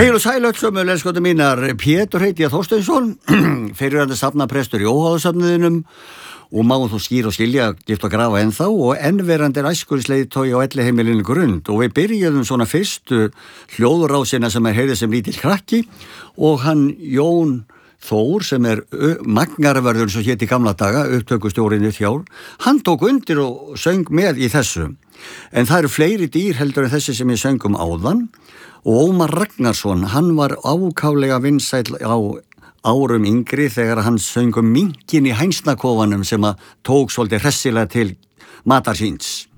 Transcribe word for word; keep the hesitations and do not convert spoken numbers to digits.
Heil og sæl öll sömuleiðis skotu mínar, Pétur heiti ég Þorsteinsson, fyrrverandi safnaprestur í Óháðasafniðinum og má þú skýra og skilja, gift og grafa ennþá og ennverandi æskurisleiðtogi á elliheimilinu Grund og við byrjuðum svona fyrstu hljóðurásina sem er heyrið sem lítill krakki og hann Jón Þór sem er magnarverður svo hétt í gamla daga, upptökustjórinu þjár, hann tók undir og söng með í þessu. En það eru fleiri dýr heldur en þessi sem ég söng um áðan og Ómar Ragnarsson, hann var ákaflega vinsæll á árum yngri þegar hann söng um minkinn í hænsnakofanum sem að tók svolítið hressilega til matar síns.